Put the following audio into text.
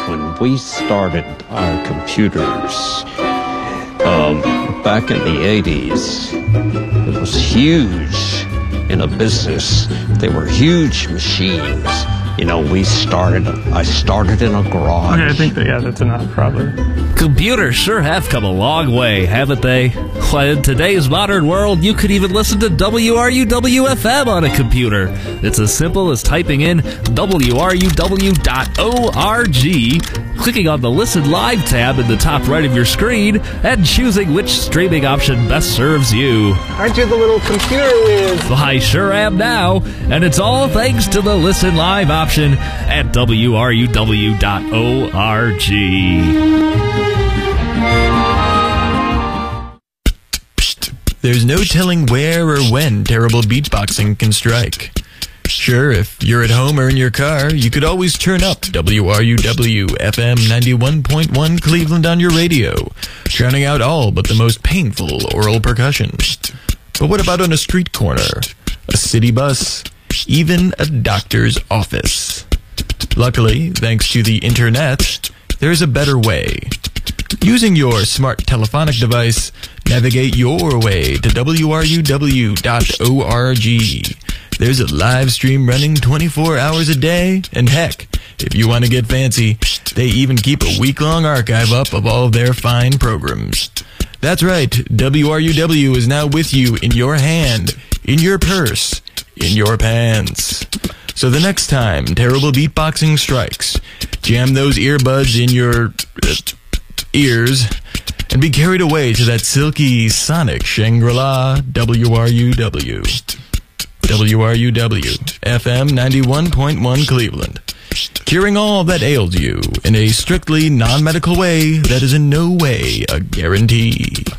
when we started our computers back in the 80s, it was huge in a business. They were huge machines. You know, I started in a garage. Okay, I think that's enough, probably. Computers sure have come a long way, haven't they? Why, in today's modern world, you could even listen to WRUW-FM on a computer. It's as simple as typing in WRUW.org, clicking on the Listen Live tab in the top right of your screen, and choosing which streaming option best serves you. Aren't you the little computer whiz? I sure am now, and it's all thanks to the Listen Live option at WRUW.org. There's no telling where or when terrible beatboxing can strike. Sure, if you're at home or in your car, you could always turn up WRUW FM 91.1 Cleveland on your radio, drowning out all but the most painful oral percussion. But what about on a street corner, a city bus, even a doctor's office? Luckily, thanks to the internet, there's a better way. Using your smart telephonic device, navigate your way to WRUW.org. There's a live stream running 24 hours a day, and heck, if you want to get fancy, they even keep a week-long archive up of all of their fine programs. That's right, WRUW is now with you in your hand, in your purse, in your pants. So the next time terrible beatboxing strikes, jam those earbuds in your ears and be carried away to that silky sonic Shangri-La. WRUW FM 91.1 Cleveland, curing all that ails you in a strictly non-medical way that is in no way a guarantee.